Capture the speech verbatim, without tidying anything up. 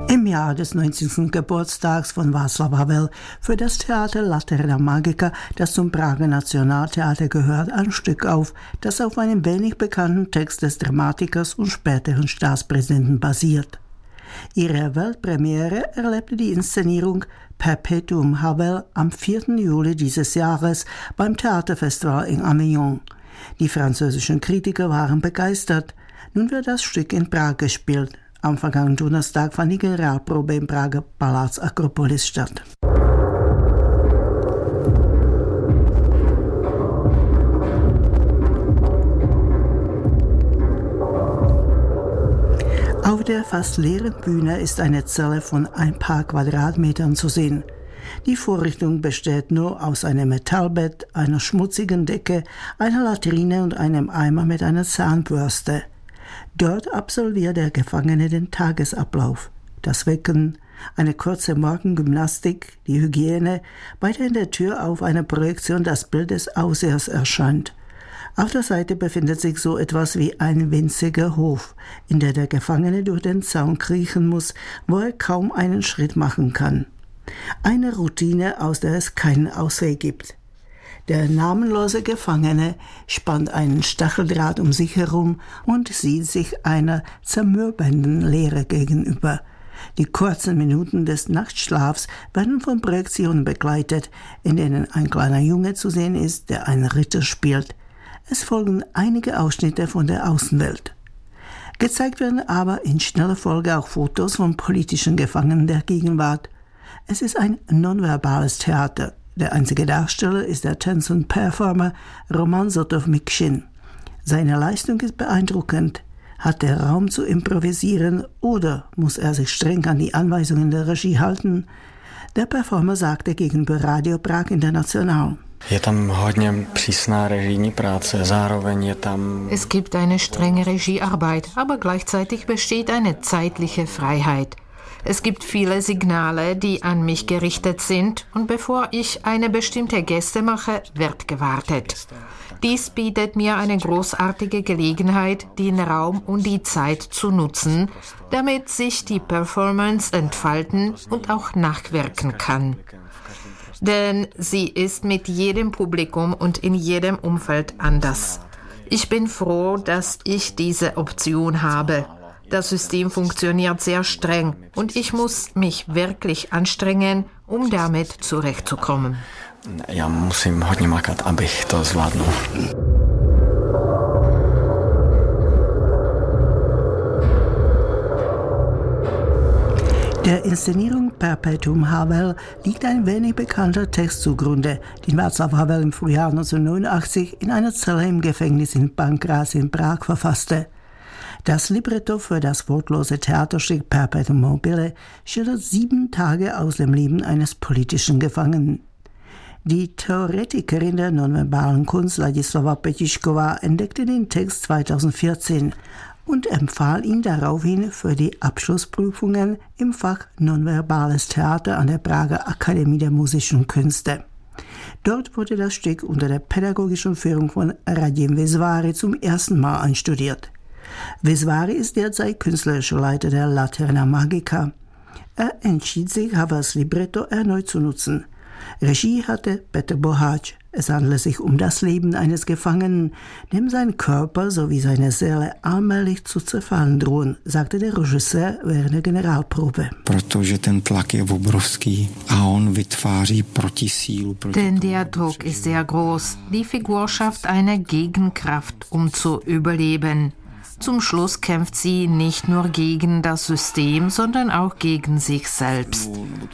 Im Jahr des neunzigsten Geburtstags von Václav Havel für das Theater Laterna Magica, das zum Prager Nationaltheater gehört, ein Stück auf, das auf einem wenig bekannten Text des Dramatikers und späteren Staatspräsidenten basiert. Ihre Weltpremiere erlebte die Inszenierung Perpetuum Havel am vierten Juli dieses Jahres beim Theaterfestival in Avignon. Die französischen Kritiker waren begeistert. Nun wird das Stück in Prag gespielt. Am vergangenen Donnerstag fand die Generalprobe im Prager Palác Akropolis statt. Auf der fast leeren Bühne ist eine Zelle von ein paar Quadratmetern zu sehen. Die Vorrichtung besteht nur aus einem Metallbett, einer schmutzigen Decke, einer Latrine und einem Eimer mit einer Zahnbürste. Dort absolviert der Gefangene den Tagesablauf. Das Wecken, eine kurze Morgengymnastik, die Hygiene, weiter in der Tür auf einer Projektion das Bild des Aussehers erscheint. Auf der Seite befindet sich so etwas wie ein winziger Hof, in der der Gefangene durch den Zaun kriechen muss, wo er kaum einen Schritt machen kann. Eine Routine, aus der es keinen Ausweg gibt. Der namenlose Gefangene spannt einen Stacheldraht um sich herum und sieht sich einer zermürbenden Leere gegenüber. Die kurzen Minuten des Nachtschlafs werden von Projektionen begleitet, in denen ein kleiner Junge zu sehen ist, der einen Ritter spielt. Es folgen einige Ausschnitte von der Außenwelt. Gezeigt werden aber in schneller Folge auch Fotos von politischen Gefangenen der Gegenwart. Es ist ein nonverbales Theater. Der einzige Darsteller ist der Tänzer und Performer Roman Sotow-Mikhin. Seine Leistung ist beeindruckend. Hat er Raum zu improvisieren oder muss er sich streng an die Anweisungen der Regie halten? Der Performer sagte gegenüber Radio Prag International: Es gibt eine strenge Regiearbeit, aber gleichzeitig besteht eine zeitliche Freiheit. Es gibt viele Signale, die an mich gerichtet sind, und bevor ich eine bestimmte Geste mache, wird gewartet. Dies bietet mir eine großartige Gelegenheit, den Raum und die Zeit zu nutzen, damit sich die Performance entfalten und auch nachwirken kann. Denn sie ist mit jedem Publikum und in jedem Umfeld anders. Ich bin froh, dass ich diese Option habe. Das System funktioniert sehr streng und ich muss mich wirklich anstrengen, um damit zurechtzukommen. Ja, musím hodně makat, abych to zvládnul. Der Inszenierung Perpetuum Havel liegt ein wenig bekannter Text zugrunde, den Václav Havel im Frühjahr neunzehnhundertneunundachtzig in einer Zelle im Gefängnis in Pankráz in Prag verfasste. Das Libretto für das wortlose Theaterstück Perpetuum mobile schildert sieben Tage aus dem Leben eines politischen Gefangenen. Die Theoretikerin der nonverbalen Kunst Ladislava Petišková entdeckte den Text zweitausendvierzehn und empfahl ihn daraufhin für die Abschlussprüfungen im Fach Nonverbales Theater an der Prager Akademie der Musischen Künste. Dort wurde das Stück unter der pädagogischen Führung von Radim Visváry zum ersten Mal einstudiert. Visváry ist derzeit künstlerischer Leiter der Laterna Magica. Er entschied sich, Havels Libretto erneut zu nutzen. Regie hatte Petr Boháč. Es handelt sich um das Leben eines Gefangenen, dem sein Körper sowie seine Seele allmählich zu zerfallen drohen, sagte der Regisseur während der Generalprobe. Denn der Druck ist sehr groß. Die Figur schafft eine Gegenkraft, um zu überleben. Zum Schluss kämpft sie nicht nur gegen das System, sondern auch gegen sich selbst.